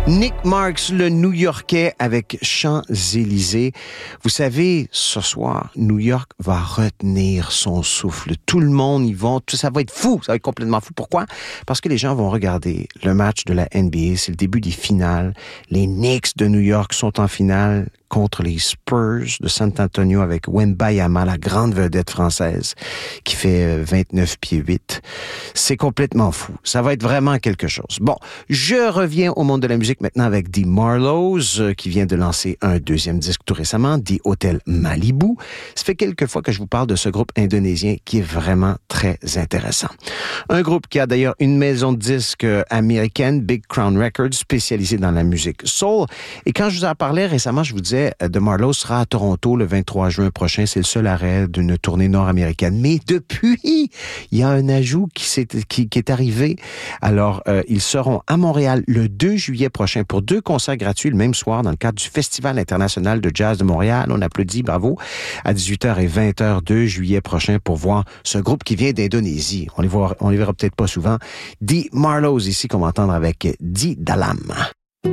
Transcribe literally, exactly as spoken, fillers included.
Nick Marks, le New-Yorkais avec Champs-Élysées. Vous savez, ce soir, New York va retenir son souffle. Tout le monde y va, tout ça va être fou, ça va être complètement fou. Pourquoi? Parce que les gens vont regarder le match de la N B A, c'est le début des finales. Les Knicks de New York sont en finale contre les Spurs de San Antonio avec Wembanyama, la grande vedette française, qui fait vingt-neuf pieds huit. C'est complètement fou. Ça va être vraiment quelque chose. Bon, je reviens au monde de la musique maintenant avec The Marlows, euh, qui vient de lancer un deuxième disque tout récemment, The Hotel Malibu. Ça fait quelques fois que je vous parle de ce groupe indonésien qui est vraiment très intéressant. Un groupe qui a d'ailleurs une maison de disques américaine, Big Crown Records, spécialisée dans la musique soul. Et quand je vous en parlais récemment, je vous disais The Marlows sera à Toronto le vingt-trois juin prochain. C'est le seul arrêt d'une tournée nord-américaine. Mais depuis, il y a un ajout qui, s'est, qui, qui est arrivé. Alors, euh, ils seront à Montréal le deux juillet prochain pour deux concerts gratuits le même soir dans le cadre du Festival international de jazz de Montréal. On applaudit, bravo, à dix-huit heures et vingt heures deux juillet prochain pour voir ce groupe qui vient d'Indonésie. On les voit, on les verra peut-être pas souvent. The Marlows ici qu'on va entendre avec Di Dalam.